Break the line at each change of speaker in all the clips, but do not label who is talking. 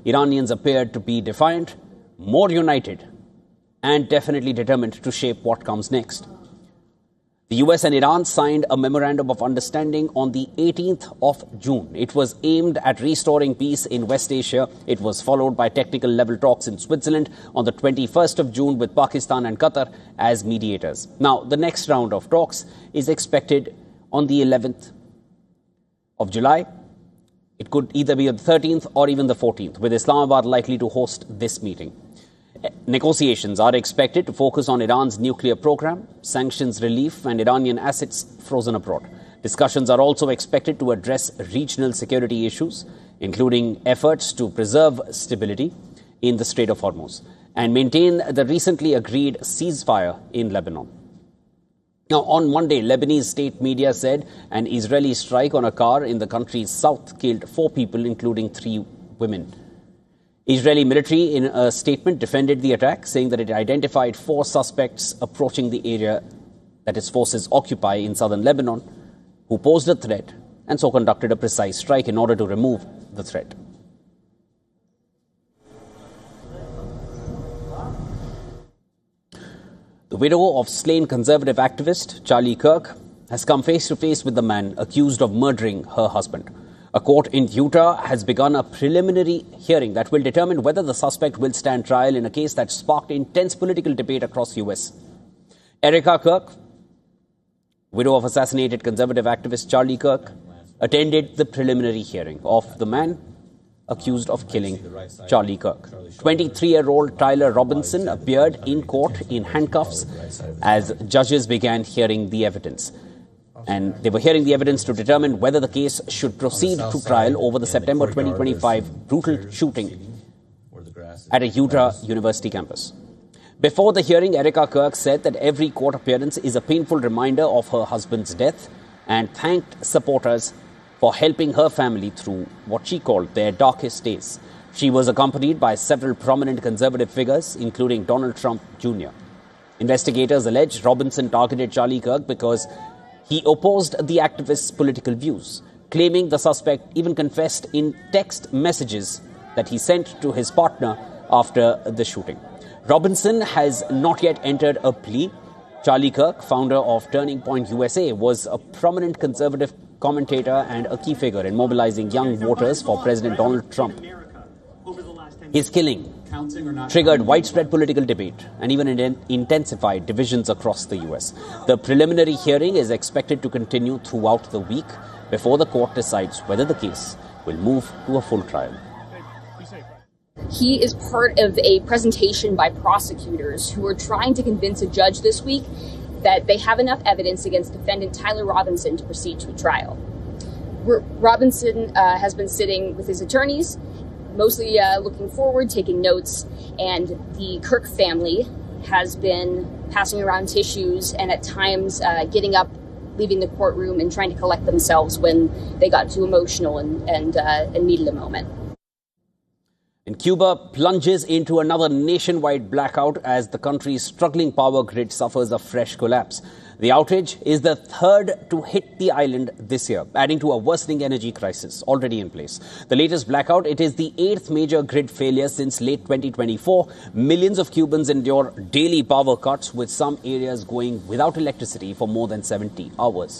Iranians appeared to be defiant, more united, and definitely determined to shape what comes next. The US and Iran signed a memorandum of understanding on the 18th of June. It was aimed at restoring peace in West Asia. It was followed by technical level talks in Switzerland on the 21st of June with Pakistan and Qatar as mediators. Now, the next round of talks is expected on the 11th of July. It could either be on the 13th or even the 14th, with Islamabad likely to host this meeting. Negotiations are expected to focus on Iran's nuclear program, sanctions relief, and Iranian assets frozen abroad. Discussions are also expected to address regional security issues, including efforts to preserve stability in the Strait of Hormuz and maintain the recently agreed ceasefire in Lebanon. Now, on Monday, Lebanese state media said an Israeli strike on a car in the country's south killed 4 people, including 3 women. Israeli military, in a statement, defended the attack, saying that it identified 4 suspects approaching the area that its forces occupy in southern Lebanon, who posed a threat and so conducted a precise strike in order to remove the threat. The widow of slain conservative activist Charlie Kirk has come face to face with the man accused of murdering her husband. A court in Utah has begun a preliminary hearing that will determine whether the suspect will stand trial in a case that sparked intense political debate across the U.S. Erica Kirk, widow of assassinated conservative activist Charlie Kirk, attended the preliminary hearing of the man accused of killing Charlie Kirk. 23-year-old Tyler Robinson appeared in court in handcuffs as judges began hearing the evidence. And they were hearing the evidence to determine whether the case should proceed to trial over the September 2025 brutal shooting at a Utah University campus. Before the hearing, Erica Kirk said that every court appearance is a painful reminder of her husband's death and thanked supporters for helping her family through what she called their darkest days. She was accompanied by several prominent conservative figures, including Donald Trump Jr. Investigators allege Robinson targeted Charlie Kirk because he opposed the activist's political views, claiming the suspect even confessed in text messages that he sent to his partner after the shooting. Robinson has not yet entered a plea. Charlie Kirk, founder of Turning Point USA, was a prominent conservative commentator and a key figure in mobilizing young voters for President Donald Trump. His killing triggered widespread political debate and even intensified divisions across the U.S. The preliminary hearing is expected to continue throughout the week before the court decides whether the case will move to a full trial.
He is part of a presentation by prosecutors who are trying to convince a judge this week that they have enough evidence against defendant Tyler Robinson to proceed to a trial. Robinson has been sitting with his attorneys, mostly looking forward, taking notes, and the Kirk family has been passing around tissues and at times getting up, leaving the courtroom and trying to collect themselves when they got too emotional and needed a moment.
And Cuba plunges into another nationwide blackout as the country's struggling power grid suffers a fresh collapse. The outage is the third to hit the island this year, adding to a worsening energy crisis already in place. The latest blackout, it is the 8th major grid failure since late 2024. Millions of Cubans endure daily power cuts, with some areas going without electricity for more than 70 hours.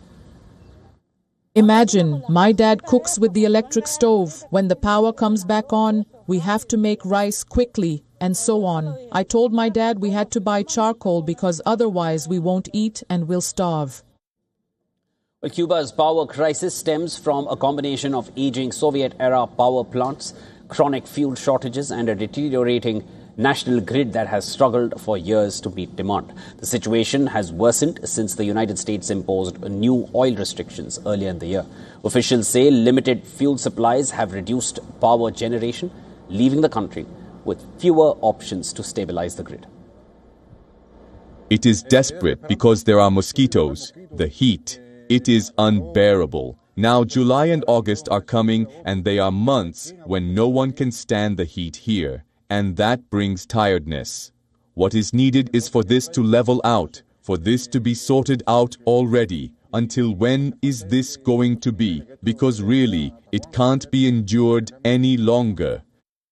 Imagine, my dad cooks with the electric stove. When the power comes back on, we have to make rice quickly, and so on. I told my dad we had to buy charcoal because otherwise we won't eat and we'll starve.
Well, Cuba's power crisis stems from a combination of aging Soviet-era power plants, chronic fuel shortages, and a deteriorating national grid that has struggled for years to meet demand. The situation has worsened since the United States imposed new oil restrictions earlier in the year. Officials say limited fuel supplies have reduced power generation, leaving the country with fewer options to stabilize the grid.
It is desperate because there are mosquitoes, the heat. It is unbearable. Now July and August are coming, and they are months when no one can stand the heat here. And that brings tiredness. What is needed is for this to level out, for this to be sorted out already. Until when is this going to be? Because really, it can't be endured any longer.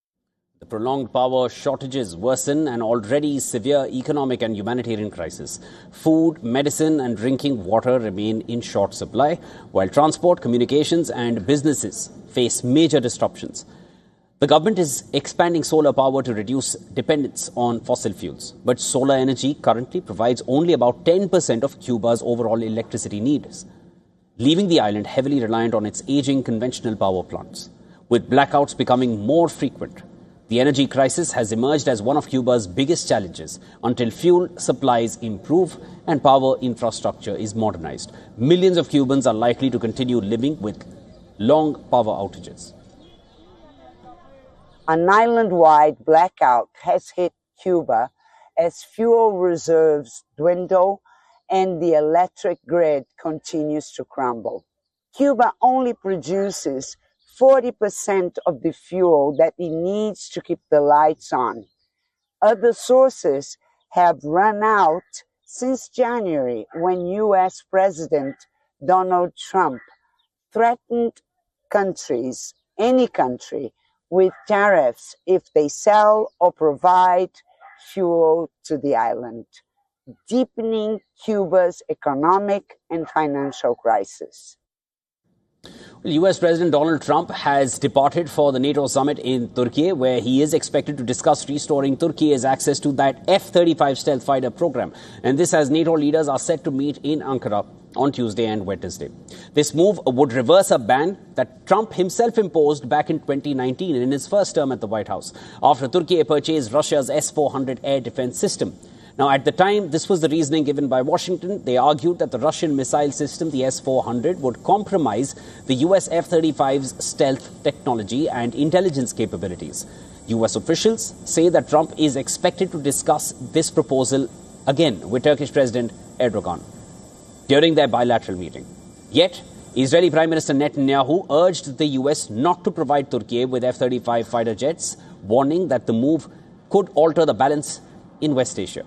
The prolonged power shortages worsen an already severe economic and humanitarian crisis. Food, medicine and drinking water remain in short supply, while transport, communications and businesses face major disruptions. The government is expanding solar power to reduce dependence on fossil fuels. But solar energy currently provides only about 10% of Cuba's overall electricity needs, leaving the island heavily reliant on its aging conventional power plants. With blackouts becoming more frequent, the energy crisis has emerged as one of Cuba's biggest challenges until fuel supplies improve and power infrastructure is modernized. Millions of Cubans are likely to continue living with long power outages.
An island-wide blackout has hit Cuba as fuel reserves dwindle and the electric grid continues to crumble. Cuba only produces 40% of the fuel that it needs to keep the lights on. Other sources have run out since January, when U.S. President Donald Trump threatened countries, any country, with tariffs if they sell or provide fuel to the island, deepening Cuba's economic and financial crisis.
U.S. President Donald Trump has departed for the NATO summit in Turkey, where he is expected to discuss restoring Turkey's access to that F-35 stealth fighter program. And this as NATO leaders are set to meet in Ankara on Tuesday and Wednesday. This move would reverse a ban that Trump himself imposed back in 2019 in his first term at the White House, after Turkey purchased Russia's S-400 air defense system. Now, at the time, this was the reasoning given by Washington. They argued that the Russian missile system, the S-400, would compromise the U.S. F-35's stealth technology and intelligence capabilities. U.S. officials say that Trump is expected to discuss this proposal again with Turkish President Erdogan during their bilateral meeting. Yet, Israeli Prime Minister Netanyahu urged the U.S. not to provide Turkey with F-35 fighter jets, warning that the move could alter the balance in West Asia.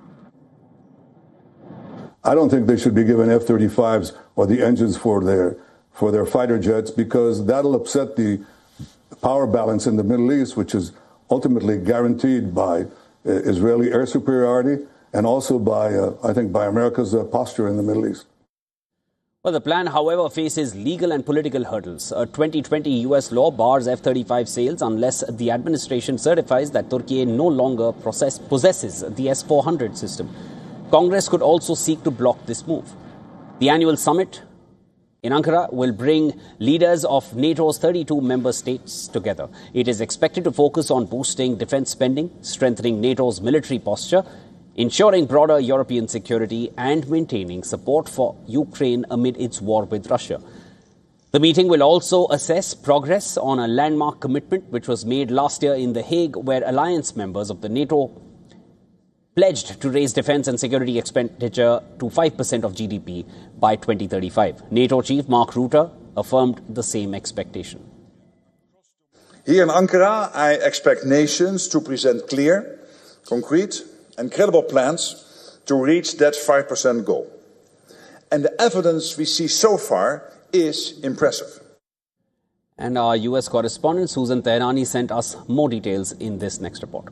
I don't think they should be given F-35s or the engines for their fighter jets, because that'll upset the power balance in the Middle East, which is ultimately guaranteed by Israeli air superiority and also by, I think, by America's posture in the Middle East.
Well, the plan, however, faces legal and political hurdles. A 2020 U.S. law bars F-35 sales unless the administration certifies that Turkey no longer possesses the S-400 system. Congress could also seek to block this move. The annual summit in Ankara will bring leaders of NATO's 32 member states together. It is expected to focus on boosting defense spending, strengthening NATO's military posture, ensuring broader European security and maintaining support for Ukraine amid its war with Russia. The meeting will also assess progress on a landmark commitment which was made last year in The Hague, where alliance members of the NATO pledged to raise defense and security expenditure to 5% of GDP by 2035. NATO chief Mark Rutte affirmed the same expectation.
Here in Ankara, I expect nations to present clear, concrete and credible plans to reach that 5% goal. And the evidence we see so far is impressive.
And our US correspondent Susan Tehrani sent us more details in this next report.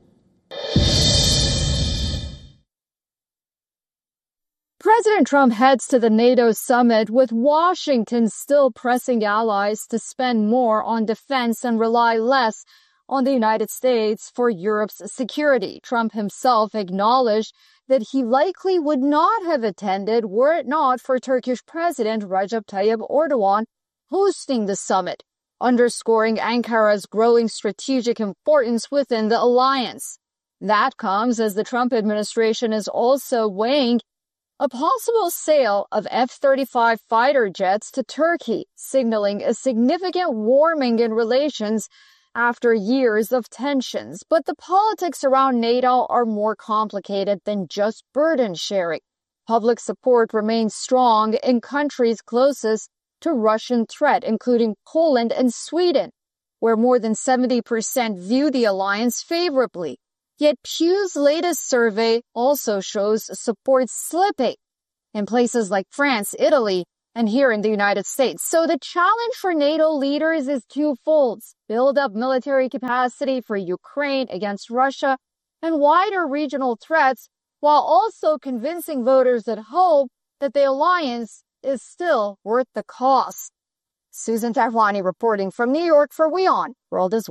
President Trump heads to the NATO summit, with Washington still pressing allies to spend more on defense and rely less on the United States for Europe's security. Trump himself acknowledged that he likely would not have attended were it not for Turkish President Recep Tayyip Erdogan hosting the summit, underscoring Ankara's growing strategic importance within the alliance. That comes as the Trump administration is also weighing a possible sale of F-35 fighter jets to Turkey, signaling a significant warming in relations after years of tensions. But the politics around NATO are more complicated than just burden sharing. Public support remains strong in countries closest to Russian threat, including Poland and Sweden, where more than 70% view the alliance favorably. Yet Pew's latest survey also shows support slipping in places like France, Italy, and here in the United States. So the challenge for NATO leaders is twofold: build up military capacity for Ukraine against Russia and wider regional threats, while also convincing voters at home that the alliance is still worth the cost. Susan Tahwani reporting from New York for WION World is